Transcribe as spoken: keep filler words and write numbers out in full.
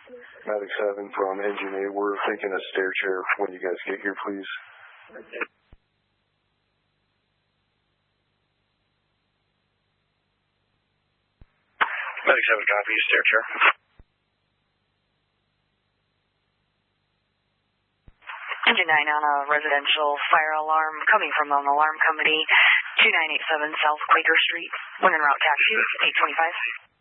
Medic seven from Engine eight, we're thinking a stair chair when you guys get here, please. Medic seven copy, stair chair. Engine nine on a residential fire alarm coming from an alarm company, two nine eight seven South Quaker Street. When en route taxi, eight twenty-five.